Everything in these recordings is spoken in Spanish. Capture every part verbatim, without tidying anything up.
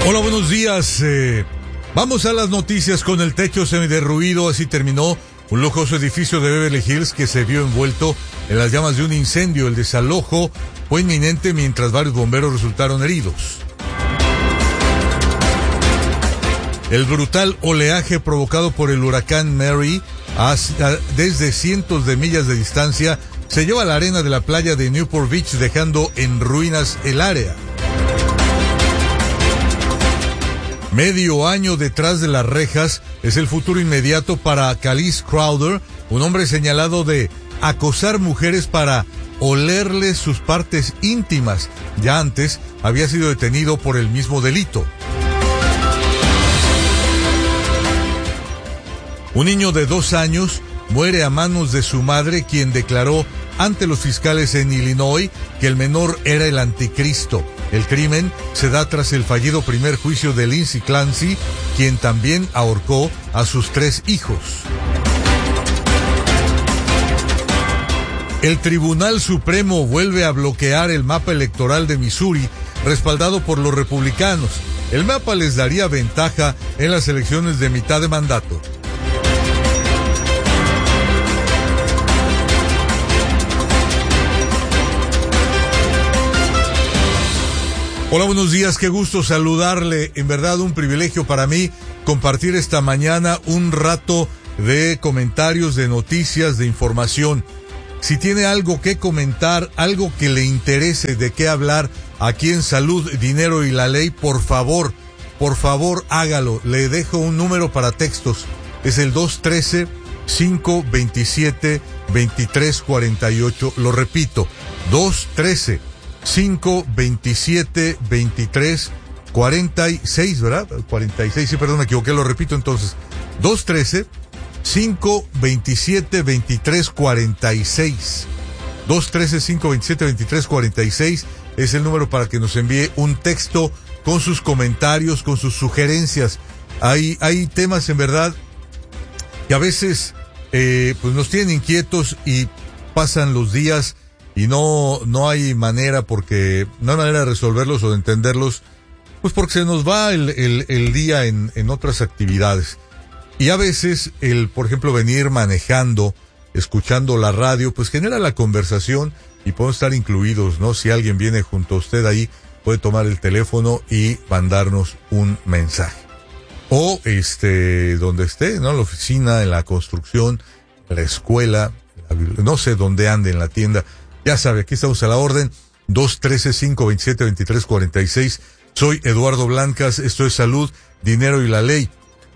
Hola, buenos días. Eh, vamos a las noticias con el techo semiderruido. Así terminó un lujoso edificio de Beverly Hills que se vio envuelto en las llamas de un incendio. El desalojo fue inminente mientras varios bomberos resultaron heridos. El brutal oleaje provocado por el huracán Mary hasta, desde cientos de millas de distancia se lleva a la arena de la playa de Newport Beach, dejando en ruinas el área. Medio año detrás de las rejas es el futuro inmediato para Kalisz Crowder, un hombre señalado de acosar mujeres para olerles sus partes íntimas. Ya antes había sido detenido por el mismo delito. Un niño de dos años muere a manos de su madre, quien declaró ante los fiscales en Illinois que el menor era el anticristo. El crimen se da tras el fallido primer juicio de Lindsay Clancy, quien también ahorcó a sus tres hijos. El Tribunal Supremo vuelve a bloquear el mapa electoral de Missouri, respaldado por los republicanos. El mapa les daría ventaja en las elecciones de mitad de mandato. Hola, buenos días, qué gusto saludarle. En verdad, un privilegio para mí compartir esta mañana un rato de comentarios, de noticias, de información. Si tiene algo que comentar, algo que le interese, de qué hablar aquí en Salud, Dinero y la Ley, por favor, por favor hágalo. Le dejo un número para textos. Es el dos uno tres, cinco dos siete, dos tres cuatro ocho. Lo repito, dos uno tres, cinco dos siete, dos tres cuatro seis, ¿verdad? cuarenta y seis, sí, perdón, me equivoqué, lo repito entonces. dos uno tres, cinco dos siete, dos tres cuatro seis. dos uno tres, cinco dos siete, dos tres cuatro seis es el número para que nos envíe un texto con sus comentarios, con sus sugerencias. Hay, hay temas en verdad que a veces eh, pues nos tienen inquietos y pasan los días y no, no hay manera porque, no hay manera de resolverlos o de entenderlos, pues porque se nos va el, el, el día en, en otras actividades. Y a veces el, por ejemplo, venir manejando, escuchando la radio, pues genera la conversación y podemos estar incluidos, ¿no? Si alguien viene junto a usted ahí, puede tomar el teléfono y mandarnos un mensaje. O, este, donde esté, ¿no? En la oficina, en la construcción, en la escuela, en la, no sé dónde ande, en la tienda. Ya sabe, aquí estamos a la orden, dos uno tres, cinco dos siete, dos tres cuatro seis. Soy Eduardo Blancas, esto es Salud, Dinero y la Ley.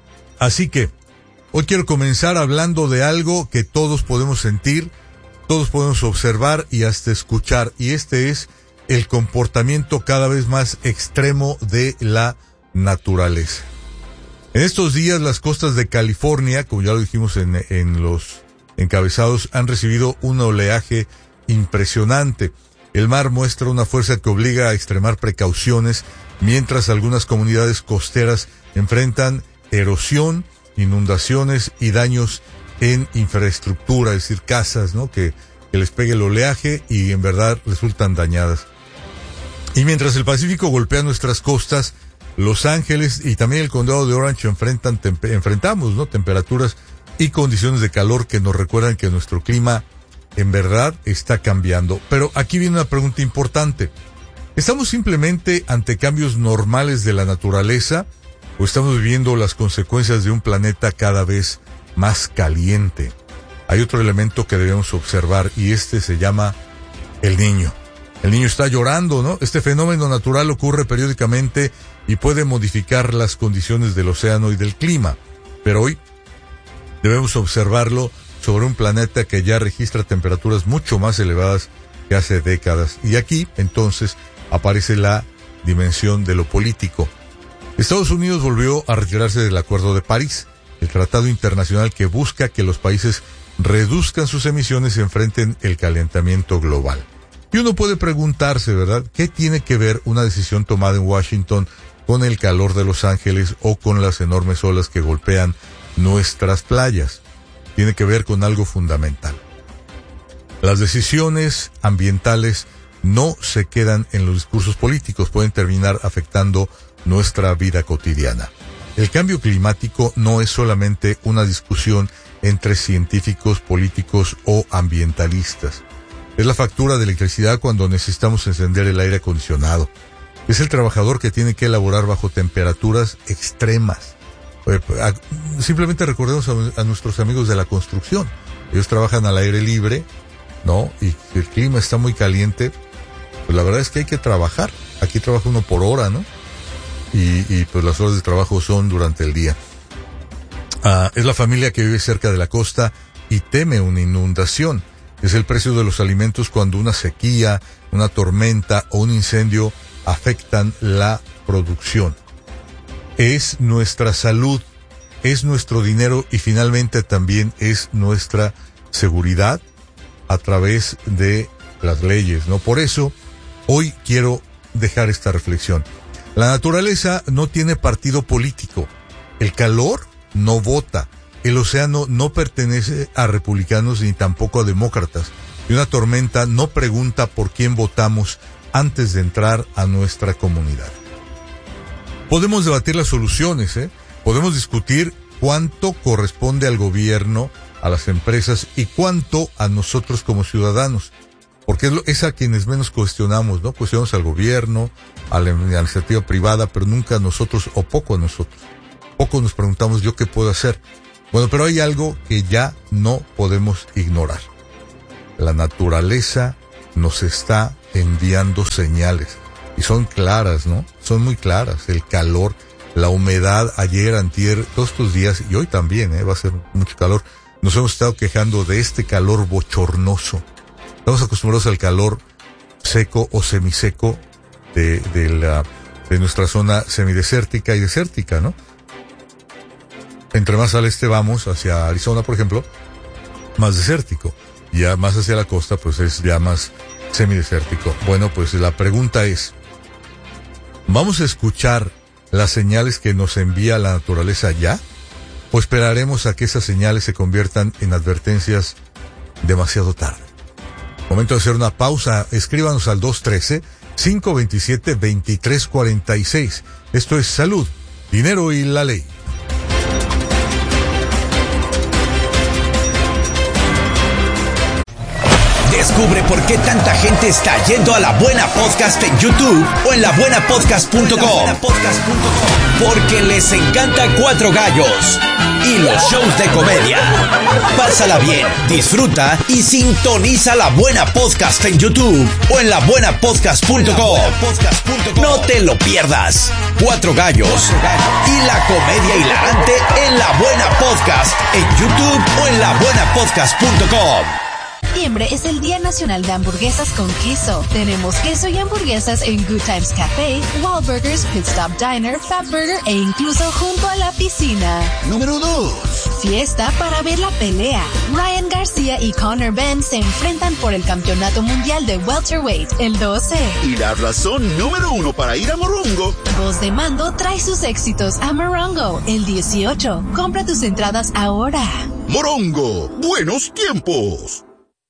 Así que, hoy quiero comenzar hablando de algo que todos podemos sentir, todos podemos observar y hasta escuchar, y este es el comportamiento cada vez más extremo de la naturaleza. En estos días, las costas de California, como ya lo dijimos en, en los encabezados, han recibido un oleaje impresionante. El mar muestra una fuerza que obliga a extremar precauciones, mientras algunas comunidades costeras enfrentan erosión, inundaciones y daños en infraestructura, es decir, casas, ¿no? Que, que les pegue el oleaje y en verdad resultan dañadas. Y mientras el Pacífico golpea nuestras costas, Los Ángeles y también el condado de Orange enfrentan tempe- enfrentamos, ¿no? temperaturas y condiciones de calor que nos recuerdan que nuestro clima en verdad está cambiando. Pero aquí viene una pregunta importante. ¿Estamos simplemente ante cambios normales de la naturaleza o estamos viviendo las consecuencias de un planeta cada vez más caliente? Hay otro elemento que debemos observar y este se llama el niño. El niño está llorando, ¿no? Este fenómeno natural ocurre periódicamente y puede modificar las condiciones del océano y del clima. Pero hoy debemos observarlo sobre un planeta que ya registra temperaturas mucho más elevadas que hace décadas. Y aquí, entonces, aparece la dimensión de lo político. Estados Unidos volvió a retirarse del Acuerdo de París, el tratado internacional que busca que los países reduzcan sus emisiones y enfrenten el calentamiento global. Y uno puede preguntarse, ¿verdad?, ¿qué tiene que ver una decisión tomada en Washington con el calor de Los Ángeles o con las enormes olas que golpean nuestras playas? Tiene que ver con algo fundamental. Las decisiones ambientales no se quedan en los discursos políticos, pueden terminar afectando nuestra vida cotidiana. El cambio climático no es solamente una discusión entre científicos, políticos o ambientalistas. Es la factura de electricidad cuando necesitamos encender el aire acondicionado. Es el trabajador que tiene que elaborar bajo temperaturas extremas. Simplemente recordemos a, a nuestros amigos de la construcción. Ellos trabajan al aire libre, ¿no? Y si el clima está muy caliente, pues la verdad es que hay que trabajar. Aquí trabaja uno por hora, ¿no? Y, y pues las horas de trabajo son durante el día. Ah, es la familia que vive cerca de la costa y teme una inundación. Es el precio de los alimentos cuando una sequía, una tormenta o un incendio afectan la producción. Es nuestra salud, es nuestro dinero y finalmente también es nuestra seguridad a través de las leyes, ¿no? Por eso, hoy quiero dejar esta reflexión. La naturaleza no tiene partido político. El calor no vota. El océano no pertenece a republicanos ni tampoco a demócratas. Y una tormenta no pregunta por quién votamos antes de entrar a nuestra comunidad. Podemos debatir las soluciones, ¿eh? Podemos discutir cuánto corresponde al gobierno, a las empresas y cuánto a nosotros como ciudadanos. Porque es, lo, es a quienes menos cuestionamos, ¿no? Cuestionamos al gobierno, a la iniciativa privada, pero nunca a nosotros o poco a nosotros. Poco nos preguntamos yo qué puedo hacer. Bueno, pero hay algo que ya no podemos ignorar. La naturaleza nos está enviando señales. Y son claras, ¿no? Son muy claras. El calor, la humedad, ayer, antier, todos estos días, y hoy también, ¿eh? Va a ser mucho calor. Nos hemos estado quejando de este calor bochornoso. Estamos acostumbrados al calor seco o semiseco de, de la, de nuestra zona semidesértica y desértica, ¿no? Entre más al este vamos, hacia Arizona, por ejemplo, más desértico. Ya más hacia la costa, pues es ya más semidesértico. Bueno, pues la pregunta es, ¿vamos a escuchar las señales que nos envía la naturaleza ya? ¿O esperaremos a que esas señales se conviertan en advertencias demasiado tarde? Momento de hacer una pausa. Escríbanos al dos uno tres, cinco dos siete, dos tres cuatro seis. Esto es Salud, Dinero y la Ley. Descubre por qué tanta gente está yendo a La Buena Podcast en YouTube o en la buena podcast punto com. Porque les encanta Cuatro Gallos y los shows de comedia. Pásala bien, disfruta y sintoniza La Buena Podcast en YouTube o en la buena podcast punto com. No te lo pierdas. Cuatro Gallos y la comedia hilarante en La Buena Podcast en YouTube o en la buena podcast punto com. Septiembre es el Día Nacional de Hamburguesas con Queso. Tenemos queso y hamburguesas en Good Times Café, Wahlburgers, Pit Stop Diner, Fatburger e incluso junto a la piscina. Número dos. Fiesta para ver la pelea. Ryan García y Conor Benn se enfrentan por el Campeonato Mundial de Welterweight el doce. Y la razón número uno para ir a Morongo. Voz de Mando trae sus éxitos a Morongo el dieciocho. Compra tus entradas ahora. Morongo, buenos tiempos.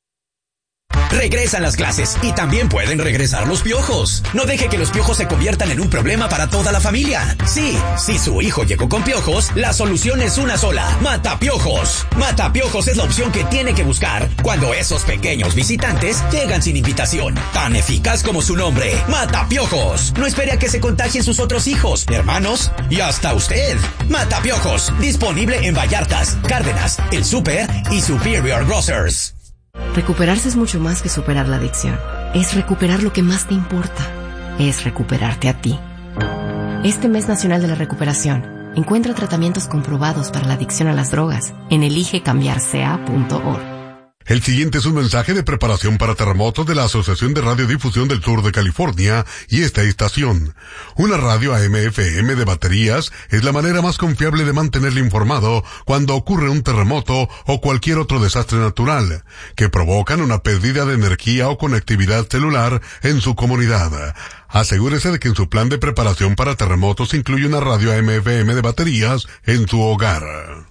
Regresan las clases y también pueden regresar los piojos. No deje que los piojos se conviertan en un problema para toda la familia. Sí, si su hijo llegó con piojos, la solución es una sola. Matapiojos. Matapiojos es la opción que tiene que buscar cuando esos pequeños visitantes llegan sin invitación. Tan eficaz como su nombre. Matapiojos. No espere a que se contagien sus otros hijos, hermanos y hasta usted. Matapiojos. Disponible en Vallartas, Cárdenas, El Super y Superior Grocers. Recuperarse es mucho más que superar la adicción. Es recuperar lo que más te importa. Es recuperarte a ti. Este mes nacional de la recuperación, encuentra tratamientos comprobados para la adicción a las drogas en elige cambiar c a punto org. El siguiente es un mensaje de preparación para terremotos de la Asociación de Radiodifusión del Sur de California y esta estación. Una radio A M F M de baterías es la manera más confiable de mantenerle informado cuando ocurre un terremoto o cualquier otro desastre natural, que provocan una pérdida de energía o conectividad celular en su comunidad. Asegúrese de que en su plan de preparación para terremotos incluye una radio A M F M de baterías en su hogar.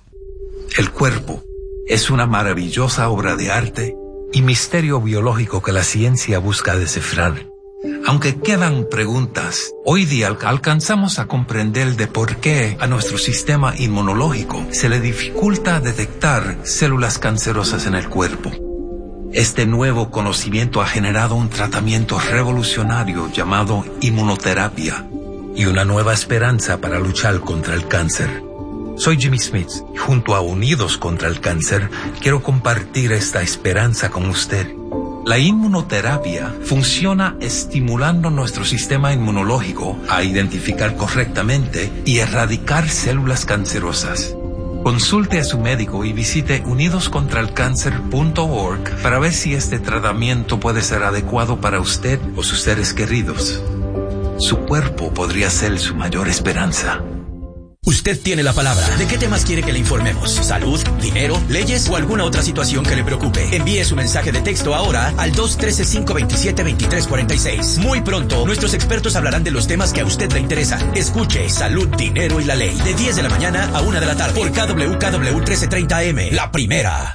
El cuerpo es una maravillosa obra de arte y misterio biológico que la ciencia busca descifrar. Aunque quedan preguntas, hoy día alcanzamos a comprender de por qué a nuestro sistema inmunológico se le dificulta detectar células cancerosas en el cuerpo. Este nuevo conocimiento ha generado un tratamiento revolucionario llamado inmunoterapia y una nueva esperanza para luchar contra el cáncer. Soy Jimmy Smith y junto a Unidos contra el Cáncer quiero compartir esta esperanza con usted. La inmunoterapia funciona estimulando nuestro sistema inmunológico a identificar correctamente y erradicar células cancerosas. Consulte a su médico y visite unidos contra el cáncer punto org para ver si este tratamiento puede ser adecuado para usted o sus seres queridos. Su cuerpo podría ser su mayor esperanza. Usted tiene la palabra. ¿De qué temas quiere que le informemos? ¿Salud, dinero, leyes o alguna otra situación que le preocupe? Envíe su mensaje de texto ahora al dos uno tres, cinco dos siete, dos tres cuatro seis. Muy pronto, nuestros expertos hablarán de los temas que a usted le interesan. Escuche Salud, Dinero y la Ley de diez de la mañana a una de la tarde por K W K W trece treinta A M. La primera.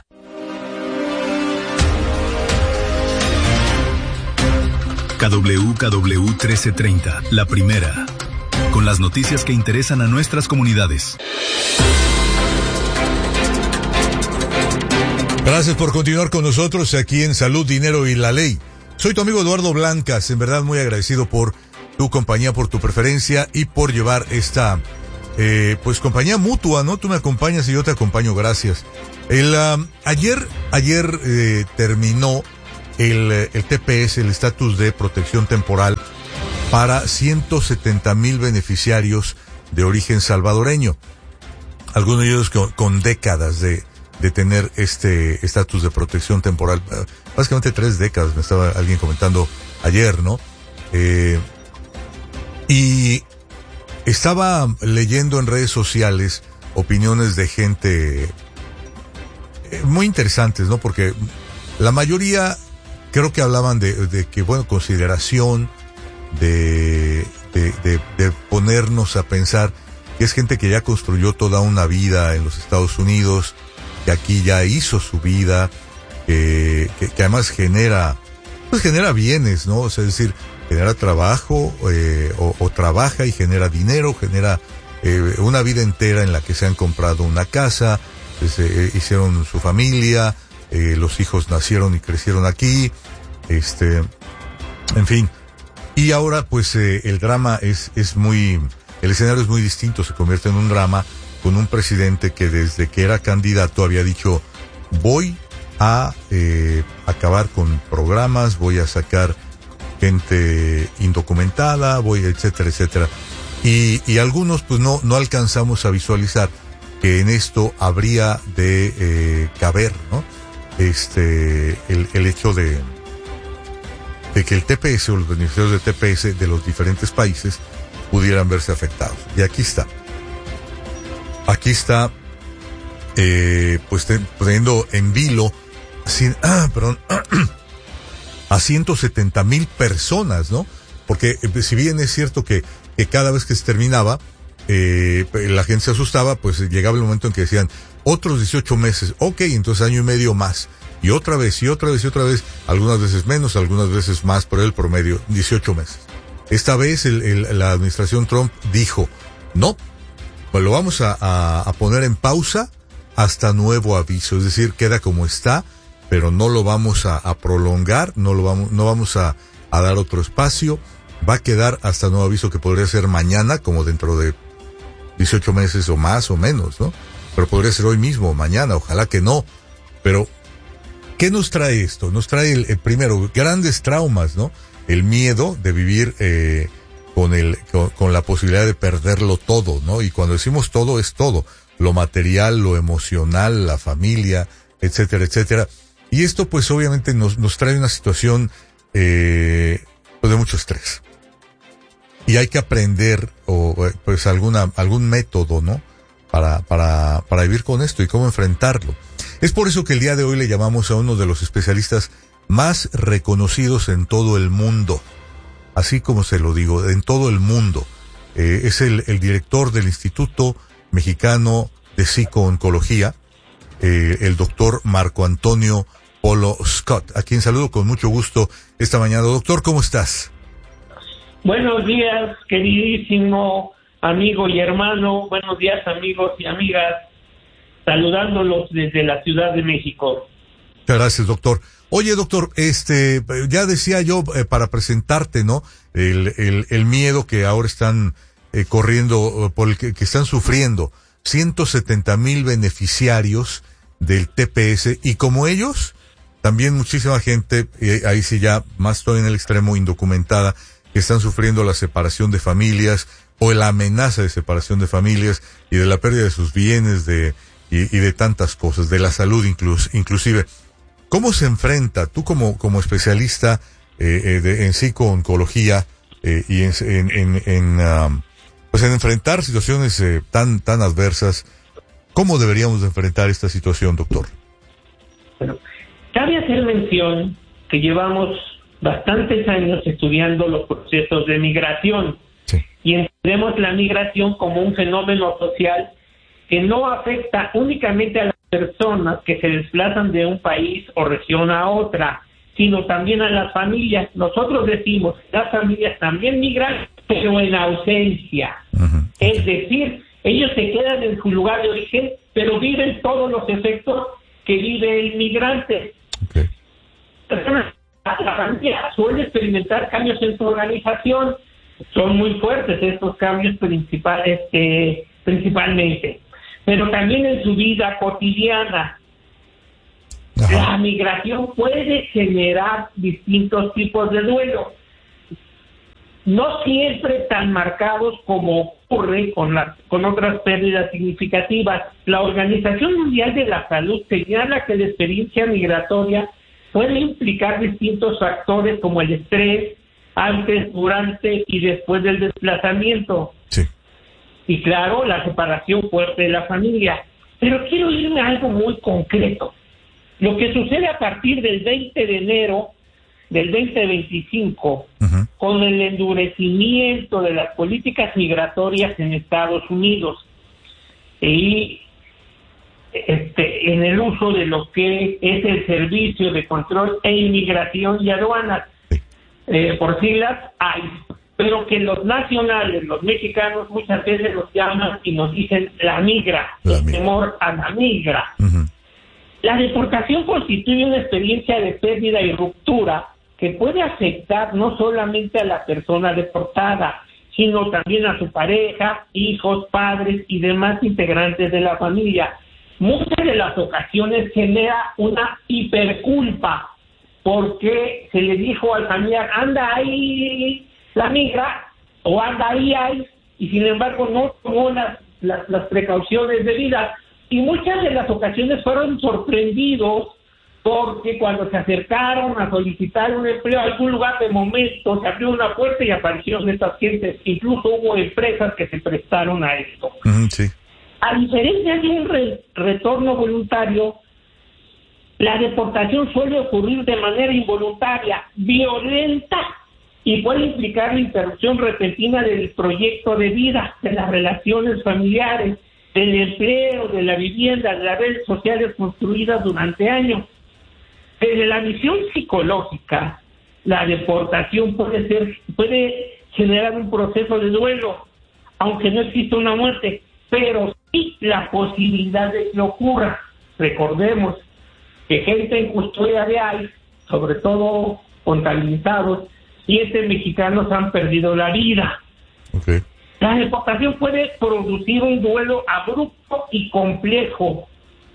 K W K W trece treinta, la primera. Con las noticias que interesan a nuestras comunidades. Gracias por continuar con nosotros aquí en Salud, Dinero y la Ley. Soy tu amigo Eduardo Blancas, en verdad muy agradecido por tu compañía, por tu preferencia y por llevar esta, eh, pues compañía mutua, ¿no? Tú me acompañas y yo te acompaño, gracias. El, uh, ayer, ayer eh, terminó el, el T P S, el estatus de protección temporal, para ciento setenta mil beneficiarios de origen salvadoreño. Algunos de ellos con, con décadas de, de tener este estatus de protección temporal. Básicamente tres décadas, me estaba alguien comentando ayer, ¿no? Eh, y estaba leyendo en redes sociales opiniones de gente muy interesantes, ¿no? Porque la mayoría creo que hablaban de, de que, bueno, consideración, De, de, de, de ponernos a pensar que es gente que ya construyó toda una vida en los Estados Unidos, que aquí ya hizo su vida, que, que, que además genera, pues genera bienes, ¿no? O sea, es decir, genera trabajo, eh, o, o trabaja y genera dinero, genera eh, una vida entera en la que se han comprado una casa, pues, eh, hicieron su familia, eh, los hijos nacieron y crecieron aquí, este, en fin. Y ahora, pues, eh, el drama es, es muy, el escenario es muy distinto, se convierte en un drama con un presidente que desde que era candidato había dicho, voy a eh, acabar con programas, voy a sacar gente indocumentada, voy, etcétera, etcétera. Y, y algunos, pues, no, no alcanzamos a visualizar que en esto habría de eh, caber, ¿no? Este, el, el hecho de, de que el T P S o los beneficiarios de T P S de los diferentes países pudieran verse afectados. Y aquí está. Aquí está, eh, pues poniendo en vilo, sin, ah, perdón, a ciento setenta mil personas, ¿no? Porque eh, si bien es cierto que, que cada vez que se terminaba, eh, la gente se asustaba, pues llegaba el momento en que decían, otros dieciocho meses, ok, entonces año y medio más. Y otra vez, y otra vez, y otra vez, algunas veces menos, algunas veces más, pero el promedio, dieciocho meses. Esta vez el, el, la administración Trump dijo, no, pues lo vamos a, a, a poner en pausa hasta nuevo aviso. Es decir, queda como está, pero no lo vamos a, a prolongar, no lo vamos, no vamos a, a dar otro espacio. Va a quedar hasta nuevo aviso, que podría ser mañana, como dentro de dieciocho meses o más o menos, ¿no? Pero podría ser hoy mismo o mañana, ojalá que no. Pero ¿qué nos trae esto? Nos trae, el, el primero, grandes traumas, ¿no? El miedo de vivir eh, con, el, con, con la posibilidad de perderlo todo, ¿no? Y cuando decimos todo, es todo. Lo material, lo emocional, la familia, etcétera, etcétera. Y esto, pues, obviamente nos, nos trae una situación eh, pues de mucho estrés. Y hay que aprender, o pues, alguna, algún método, ¿no? Para, para, para vivir con esto y cómo enfrentarlo. Es por eso que el día de hoy le llamamos a uno de los especialistas más reconocidos en todo el mundo. Así como se lo digo, en todo el mundo. Eh, es el, el director del Instituto Mexicano de Psico-Oncología, eh, el doctor Marco Antonio Polo Scott, a quien saludo con mucho gusto esta mañana. Doctor, ¿cómo estás? Buenos días, queridísimo amigo y hermano. Buenos días, amigos y amigas. Saludándolos desde la Ciudad de México. Muchas gracias, doctor. Oye, doctor, este, ya decía yo eh, para presentarte, ¿no? El, el, el miedo que ahora están eh, corriendo, por el que, que están sufriendo ciento setenta mil beneficiarios del T P S, y como ellos, también muchísima gente, eh, ahí sí ya más estoy en el extremo, indocumentada, que están sufriendo la separación de familias o la amenaza de separación de familias y de la pérdida de sus bienes, de y, y de tantas cosas, de la salud inclus, inclusive. ¿Cómo se enfrenta, tú como, como especialista eh, eh, de, en psico-oncología eh, y en, en, en, en um, pues en enfrentar situaciones eh, tan, tan adversas, cómo deberíamos de enfrentar esta situación, doctor? Bueno, cabe hacer mención que llevamos bastantes años estudiando los procesos de migración, sí, y entendemos la migración como un fenómeno social que no afecta únicamente a las personas que se desplazan de un país o región a otra, sino también a las familias. Nosotros decimos, las familias también migran, pero en ausencia. Uh-huh. Es decir, ellos se quedan en su lugar de origen, pero viven todos los efectos que vive el migrante. Okay. La familia suele experimentar cambios en su organización. Son muy fuertes estos cambios principales, eh, principalmente. Pero también en su vida cotidiana. Ajá. La migración puede generar distintos tipos de duelo, no siempre tan marcados como ocurre con, la, con otras pérdidas significativas. La Organización Mundial de la Salud señala que la experiencia migratoria puede implicar distintos factores como el estrés, antes, durante y después del desplazamiento. Sí. Y claro, la separación fuerte de la familia. Pero quiero irme a algo muy concreto. Lo que sucede a partir del veinte de enero del veinte veinticinco, uh-huh, con el endurecimiento de las políticas migratorias en Estados Unidos y este, en el uso de lo que es el Servicio de Control e Inmigración y Aduanas, eh, por siglas I C E, pero que los nacionales, los mexicanos, muchas veces los llaman y nos dicen la migra, la el migra. temor a la migra. Uh-huh. La deportación constituye una experiencia de pérdida y ruptura que puede afectar no solamente a la persona deportada, sino también a su pareja, hijos, padres y demás integrantes de la familia. Muchas de las ocasiones genera una hiperculpa, porque se le dijo al familiar, anda ahí la migra, o anda ahí, ahí, y sin embargo no tomó las, las, las precauciones debidas. Y muchas de las ocasiones fueron sorprendidos porque cuando se acercaron a solicitar un empleo a algún lugar, de momento se abrió una puerta y aparecieron estas gentes. Incluso hubo empresas que se prestaron a esto. Uh-huh, sí. A diferencia de un re- retorno voluntario, la deportación suele ocurrir de manera involuntaria, violenta, y puede implicar la interrupción repentina del proyecto de vida, de las relaciones familiares, del empleo, de la vivienda, de las redes sociales construidas durante años. Desde la visión psicológica, la deportación puede ser, puede generar un proceso de duelo, aunque no exista una muerte, pero sí la posibilidad de que ocurra. Recordemos que gente en custodia de I C E, sobre todo contabilizados, siete mexicanos han perdido la vida. Okay. La deportación puede producir un duelo abrupto y complejo,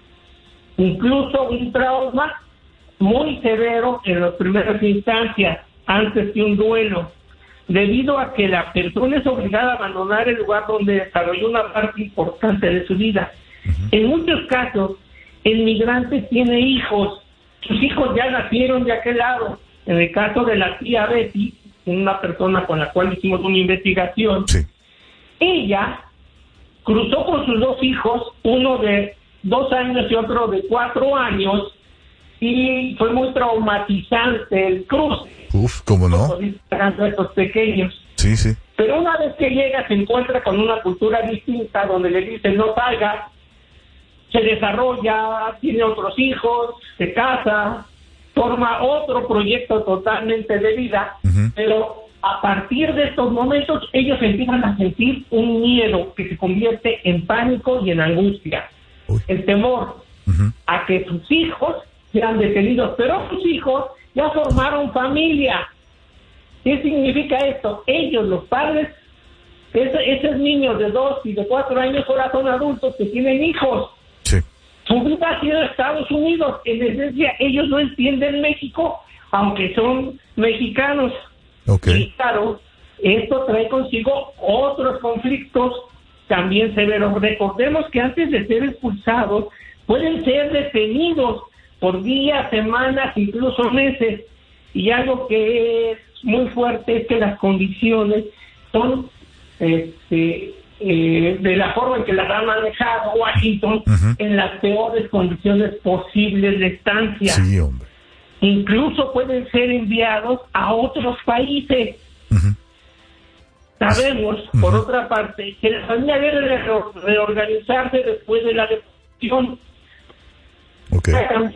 incluso un trauma muy severo en las primeras instancias, antes de un duelo, debido a que la persona es obligada a abandonar el lugar donde desarrolló una parte importante de su vida. Uh-huh. En muchos casos, el migrante tiene hijos, sus hijos ya nacieron de aquel lado. En el caso de la tía Betty, una persona con la cual hicimos una investigación, sí, ella cruzó con sus dos hijos, uno de dos años y otro de cuatro años, y fue muy traumatizante el cruce. Uf, ¿cómo no? A estos pequeños. Sí, sí. Pero una vez que llega se encuentra con una cultura distinta donde le dicen no salga, se desarrolla, tiene otros hijos, se casa, forma otro proyecto totalmente de vida, uh-huh, pero a partir de estos momentos, ellos empiezan a sentir un miedo que se convierte en pánico y en angustia. Uy. El temor uh-huh. a que sus hijos sean detenidos, pero sus hijos ya formaron familia. ¿Qué significa esto? Ellos, los padres, ese, esos niños de dos y de cuatro años ahora son adultos que tienen hijos. Sí. Su vida ha sido Estados Unidos. En esencia, ellos no entienden México, aunque son mexicanos. Okay. Y claro, esto trae consigo otros conflictos también severos. Recordemos que antes de ser expulsados, pueden ser detenidos por días, semanas, incluso meses. Y algo que es muy fuerte es que las condiciones son este, eh, de la forma en que las ha manejado Washington, uh-huh. en las peores condiciones posibles de estancia. Sí, hombre. Incluso pueden ser enviados a otros países. Uh-huh. Sabemos, uh-huh. por otra parte, que la familia debe de reorganizarse después de la deportación. Okay.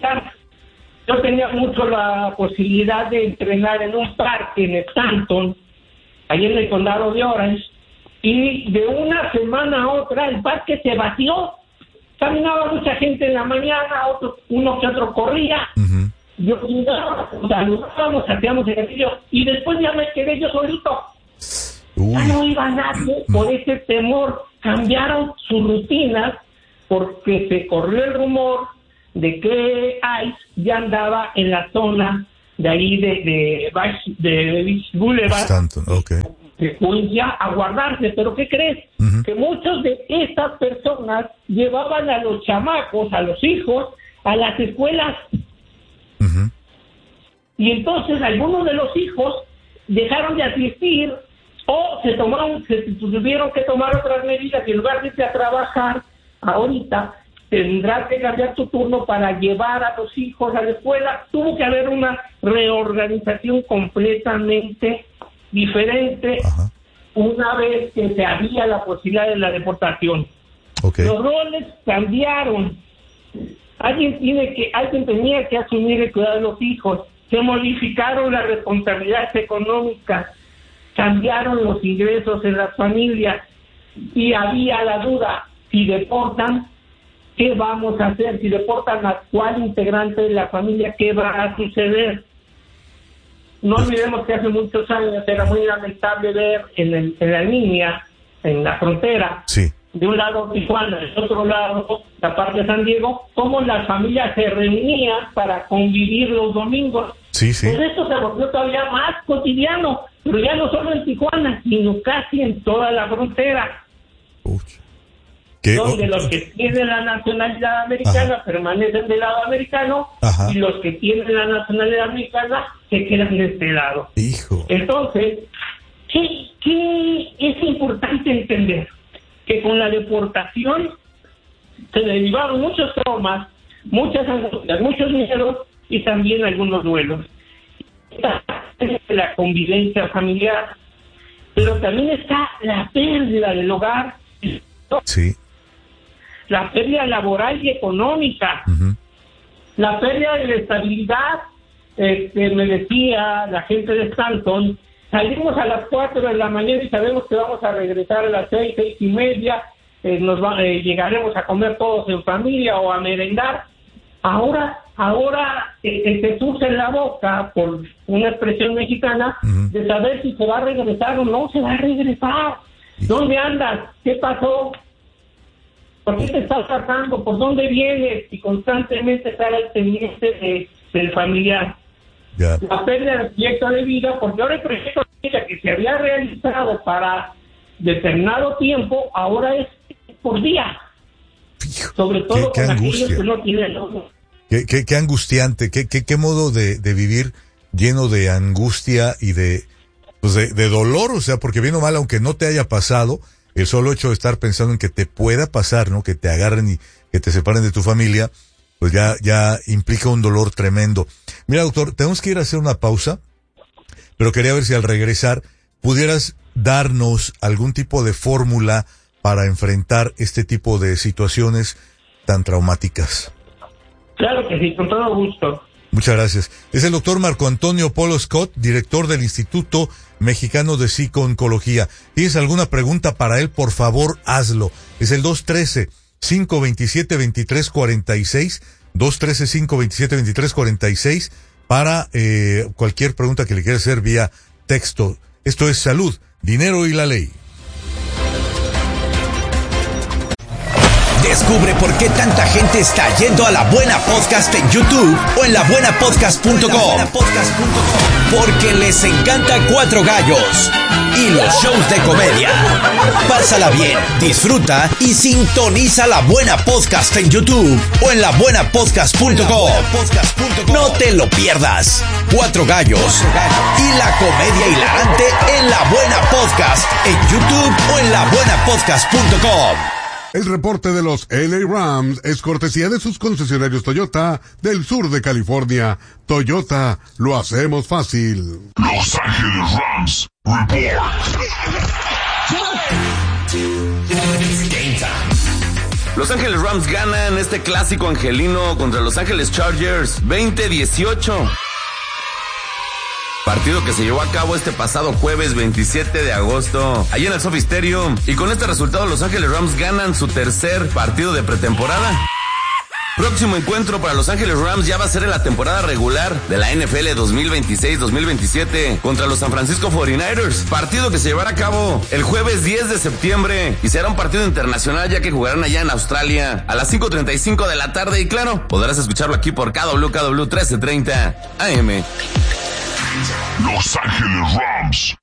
Yo tenía mucho la posibilidad de entrenar en un parque en Stanton, allí en el condado de Orange, y de una semana a otra el parque se vació. Caminaba mucha gente en la mañana, otro, uno que otro corría. Uh-huh. Yo saludábamos, hacíamos ejercicio, y después ya me quedé yo solito. Uy. Ya no iba nadie por ese temor. Cambiaron sus rutinas porque se corrió el rumor de que ICE ya andaba en la zona de ahí de de, de Beach Boulevard, Stanton, okay. de Queens, a guardarse. Pero ¿qué crees? Uh-huh. Que muchos de estas personas llevaban a los chamacos, a los hijos, a las escuelas. Uh-huh. Y entonces algunos de los hijos dejaron de asistir o se tomaron, se tuvieron que tomar otras medidas, y en lugar de irse a trabajar ahorita, tendrás que cambiar tu turno para llevar a los hijos a la escuela. Tuvo que haber una reorganización completamente diferente. Ajá. Una vez que se había la posibilidad de la deportación. Okay. Los roles cambiaron. Alguien tiene que, alguien tenía que asumir el cuidado de los hijos. Se modificaron las responsabilidades económicas, cambiaron los ingresos en las familias, y había la duda: si deportan, ¿qué vamos a hacer? Si deportan a cuál integrante de la familia, ¿qué va a suceder? No olvidemos que hace muchos años era muy lamentable ver en, el, en la línea, en la frontera, sí. de un lado Tijuana, del otro lado la parte de San Diego, cómo las familias se reunían para convivir los domingos. Sí, sí. Pues esto se volvió todavía más cotidiano, pero ya no solo en Tijuana, sino casi en toda la frontera. Uy. ¿Qué? Donde los que tienen la nacionalidad americana Ajá. permanecen del lado americano, Ajá. y los que tienen la nacionalidad americana se quedan de este lado. Hijo. Entonces, ¿qué, qué es importante entender? Que con la deportación se derivaron muchos traumas, muchas angustias, muchos miedos y también algunos duelos. La convivencia familiar, pero también está la pérdida del hogar. Sí. La pérdida laboral y económica, uh-huh. la pérdida de la estabilidad. Este, me decía la gente de Stanton, salimos a las cuatro de la mañana y sabemos que vamos a regresar a las seis, seis y media, eh, nos va, eh, llegaremos a comer todos en familia o a merendar. Ahora, ahora eh, se suce en la boca, por una expresión mexicana, uh-huh. de saber si se va a regresar o no se va a regresar. ¿Dónde andas? ¿Qué pasó? ¿Por qué te estás tratando? ¿Por dónde vienes? Y constantemente estar al pendiente de, del familiar. Yeah. La pérdida del proyecto de vida, porque ahora el proyecto de vida que se había realizado para determinado tiempo, ahora es por día. Sobre todo qué, qué con angustia. aquellos que no tienen ojos. Qué, qué, qué angustiante, qué, qué, qué modo de, de vivir lleno de angustia y de, pues de, de dolor, o sea, porque bien o mal, aunque no te haya pasado, el solo hecho de estar pensando en que te pueda pasar, ¿no? Que te agarren y que te separen de tu familia, pues ya, ya implica un dolor tremendo. Mira, doctor, tenemos que ir a hacer una pausa, pero quería ver si al regresar pudieras darnos algún tipo de fórmula para enfrentar este tipo de situaciones tan traumáticas. Claro que sí, con todo gusto. Muchas gracias. Es el doctor Marco Antonio Polo Scott, director del Instituto Mexicano de Psico-Oncología. ¿Tienes alguna pregunta para él? Por favor, hazlo. Es el dos uno tres, cinco dos siete, dos tres cuatro seis, dos uno tres, cinco dos siete, dos tres cuatro seis, para eh, cualquier pregunta que le quiera hacer vía texto. Esto es Salud, Dinero y la Ley. Descubre por qué tanta gente está yendo a La Buena Podcast en YouTube o en la buena podcast punto com. Porque les encanta Cuatro Gallos y los shows de comedia. Pásala bien, disfruta y sintoniza La Buena Podcast en YouTube o en la buena podcast punto com. No te lo pierdas. Cuatro Gallos y la comedia hilarante en La Buena Podcast en YouTube o en la buena podcast punto com. El reporte de los L A Rams es cortesía de sus concesionarios Toyota del sur de California. Toyota, lo hacemos fácil. Los Ángeles Rams Report. Los Ángeles Rams ganan este clásico angelino contra Los Ángeles Chargers veinte dieciocho. Partido que se llevó a cabo este pasado jueves veintisiete de agosto, allí en el Sophie Stadium. Y con este resultado, Los Ángeles Rams ganan su tercer partido de pretemporada. Próximo encuentro para Los Ángeles Rams ya va a ser en la temporada regular de la N F L dos mil veintiséis dos mil veintisiete contra los San Francisco cuarenta y nueve ers. Partido que se llevará a cabo el jueves diez de septiembre y será un partido internacional ya que jugarán allá en Australia a las cinco treinta y cinco de la tarde. Y claro, podrás escucharlo aquí por K W K W trece treinta A M. Los Ángeles Rams.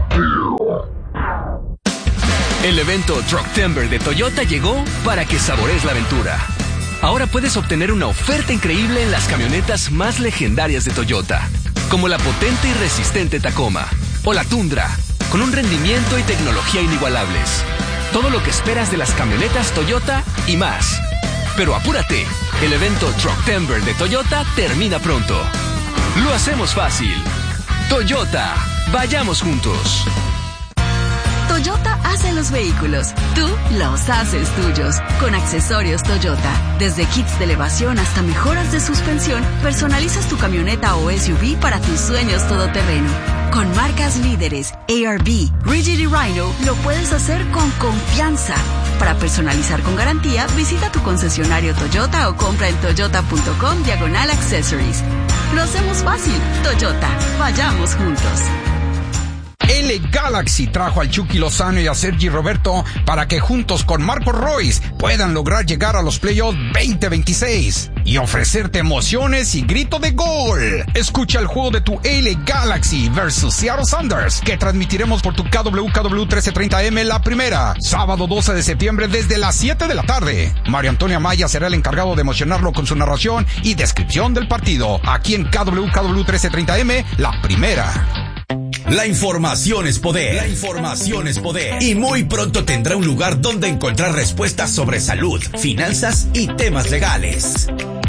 El evento Trucktember de Toyota llegó para que saborees la aventura. Ahora puedes obtener una oferta increíble en las camionetas más legendarias de Toyota, como la potente y resistente Tacoma o la Tundra, con un rendimiento y tecnología inigualables. Todo lo que esperas de las camionetas Toyota y más. Pero apúrate, el evento Trucktember de Toyota termina pronto. Lo hacemos fácil. Toyota, vayamos juntos. Toyota hace los vehículos, tú los haces tuyos. Con accesorios Toyota, desde kits de elevación hasta mejoras de suspensión, personalizas tu camioneta o S U V para tus sueños todoterreno. Con marcas líderes, A R B, Rigid y Rhino, lo puedes hacer con confianza. Para personalizar con garantía, visita tu concesionario Toyota o compra en toyota.com diagonal accessories. Lo hacemos fácil. Toyota, vayamos juntos. L Galaxy trajo al Chucky Lozano y a Sergi Roberto para que juntos con Marco Royce puedan lograr llegar a los playoffs veinte veintiséis y ofrecerte emociones y grito de gol. Escucha el juego de tu L Galaxy versus Seattle Sounders, que transmitiremos por tu K W K W trece treinta A M la primera, sábado doce de septiembre desde las siete de la tarde. Mario Antonio Amaya será el encargado de emocionarlo con su narración y descripción del partido, aquí en K W K W trece treinta A M la primera. La información es poder. La información es poder. Y muy pronto tendrá un lugar donde encontrar respuestas sobre salud, finanzas y temas legales.